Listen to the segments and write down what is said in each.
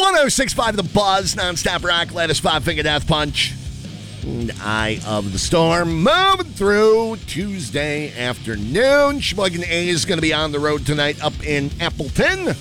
106.5 The Buzz, nonstop rock, latest five-finger death punch. And Eye of the Storm moving through Tuesday afternoon. Sheboygan A is going to be on the road tonight up in Appleton.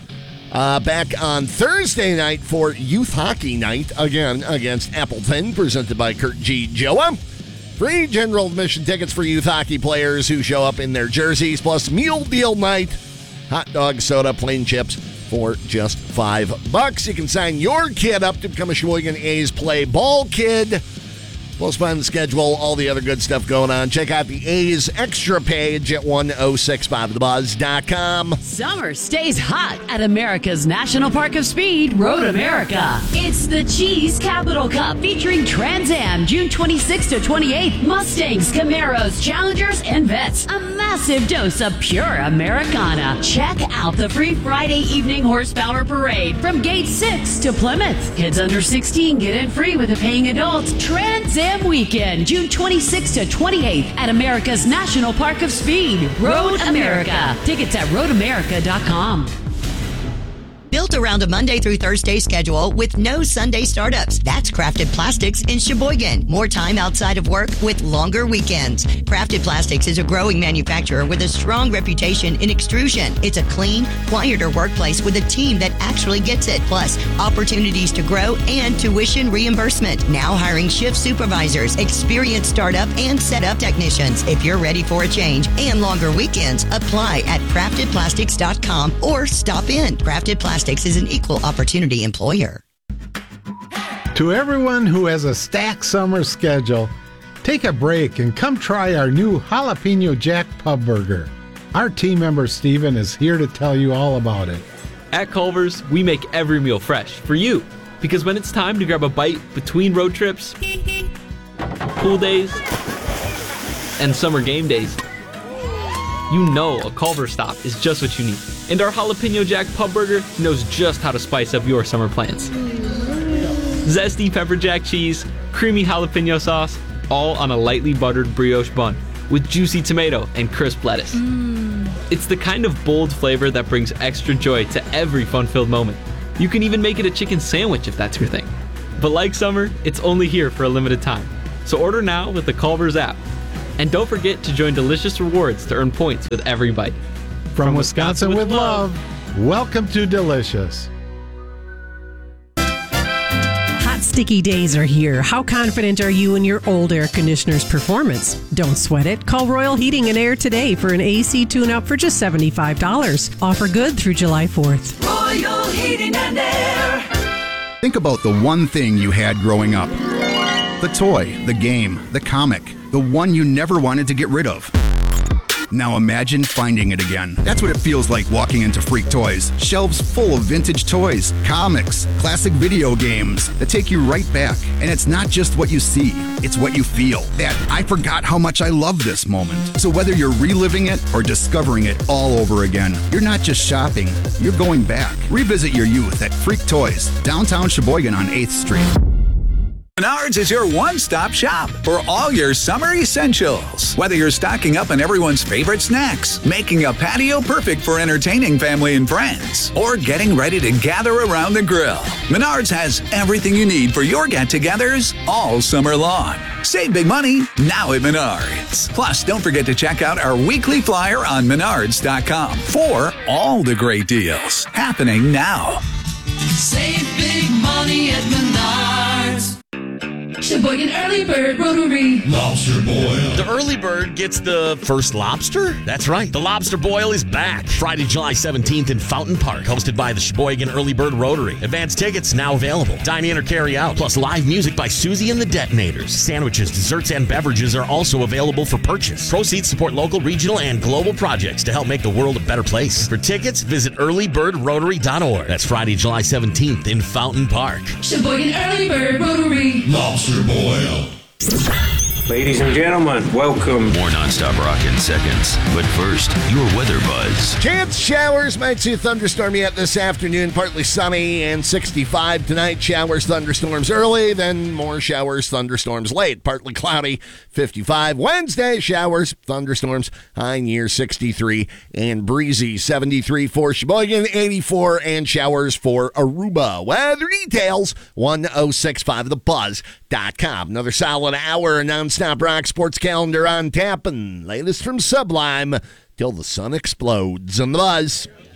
Back on Thursday night for Youth Hockey Night, again against Appleton, presented by Kurt G. Joa. Free general admission tickets for youth hockey players who show up in their jerseys, plus meal deal night, hot dog, soda, plain chips for just $5. You can sign your kid up to become a Sheboygan A's play ball kid. We'll find the schedule, all the other good stuff going on. Check out the A's extra page at 1065thebuzz.com. Summer stays hot at America's National Park of Speed, Road America. It's the Cheese Capital Cup featuring Trans Am, June 26th to 28th. Mustangs, Camaros, Challengers, and Vets. A massive dose of pure Americana. Check out the free Friday evening horsepower parade from Gate 6 to Plymouth. Kids under 16 get in free with a paying adult. Trans Am Weekend, June 26th to 28th at America's National Park of Speed, Road America. Tickets at roadamerica.com. Built around a Monday through Thursday schedule with no Sunday startups. That's Crafted Plastics in Sheboygan. More time outside of work with longer weekends. Crafted Plastics is a growing manufacturer with a strong reputation in extrusion. It's a clean, quieter workplace with a team that actually gets it. Plus, opportunities to grow and tuition reimbursement. Now hiring shift supervisors, experienced startup and setup technicians. If you're ready for a change and longer weekends, apply at craftedplastics.com or stop in. Crafted Plastics is an equal opportunity employer. To everyone who has a stacked summer schedule, take a break and come try our new Jalapeno Jack Pub Burger. Our team member Steven is here to tell you all about it. At Culver's, we make every meal fresh for you. Because when it's time to grab a bite between road trips, pool days, and summer game days, you know a Culver's stop is just what you need. And our Jalapeno Jack Pub Burger knows just how to spice up your summer plans. Zesty pepper jack cheese, creamy jalapeno sauce, all on a lightly buttered brioche bun with juicy tomato and crisp lettuce. It's the kind of bold flavor that brings extra joy to every fun-filled moment. You can even make it a chicken sandwich if that's your thing. But like summer, it's only here for a limited time. So order now with the Culver's app. And don't forget to join Delicious Rewards to earn points with every bite. From Wisconsin with love, welcome to Delicious. Hot, sticky days are here. How confident are you in your old air conditioner's performance? Don't sweat it. Call Royal Heating and Air today for an AC tune-up for just $75. Offer good through July 4th. Royal Heating and Air. Think about the one thing you had growing up. The toy, the game, the comic, the one you never wanted to get rid of. Now imagine finding it again. That's what it feels like walking into Freak Toys. Shelves full of vintage toys, comics, classic video games that take you right back. And it's not just what you see, it's what you feel. That I forgot how much I love this moment. So whether you're reliving it or discovering it all over again, you're not just shopping, you're going back. Revisit your youth at Freak Toys, downtown Sheboygan on 8th Street. Menards is your one-stop shop for all your summer essentials. Whether you're stocking up on everyone's favorite snacks, making a patio perfect for entertaining family and friends, or getting ready to gather around the grill, Menards has everything you need for your get-togethers all summer long. Save big money now at Menards. Plus, don't forget to check out our weekly flyer on menards.com for all the great deals happening now. Save big money at Menards. Sheboygan Early Bird Rotary. Lobster boil. The Early Bird gets the first lobster? That's right. The Lobster Boil is back. Friday, July 17th in Fountain Park. Hosted by the Sheboygan Early Bird Rotary. Advanced tickets now available. Dine in or carry out. Plus live music by Susie and the Detonators. Sandwiches, desserts, and beverages are also available for purchase. Proceeds support local, regional, and global projects to help make the world a better place. For tickets, visit earlybirdrotary.org. That's Friday, July 17th in Fountain Park. Sheboygan Early Bird Rotary. Lobster Boil. Ladies and gentlemen, welcome. More nonstop rock in seconds. But first, your weather buzz. Chance showers. Might see a thunderstorm yet this afternoon. Partly sunny and 65 tonight. Showers, thunderstorms early. Then more showers, thunderstorms late. Partly cloudy, 55. Wednesday, showers, thunderstorms. High near 63 and breezy. 73 for Sheboygan. 84 and showers for Aruba. Weather details, 1065thebuzz.com. Another solid hour non-stop rock sports calendar on tap, and latest from Sublime till the sun explodes on the Buzz.